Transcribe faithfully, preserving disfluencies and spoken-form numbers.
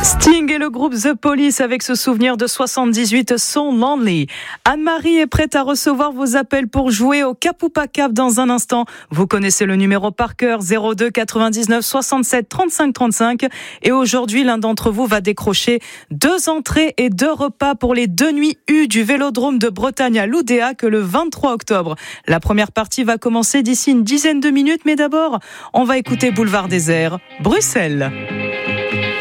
Sting et le groupe The Police avec ce souvenir de soixante-dix-huit, So Lonely. Anne-Marie est prête à recevoir vos appels pour jouer au Cap ou pas Cap dans un instant. Vous connaissez le numéro par cœur, zéro deux quatre-vingt-dix-neuf soixante-sept trente-cinq trente-cinq. Et aujourd'hui, l'un d'entre vous va décrocher deux entrées et deux repas pour les deux nuits U du Vélodrome de Bretagne à Loudéac le vingt-trois octobre. La première partie va commencer d'ici une dizaine de minutes, mais d'abord, on va écouter Boulevard Désert, Bruxelles.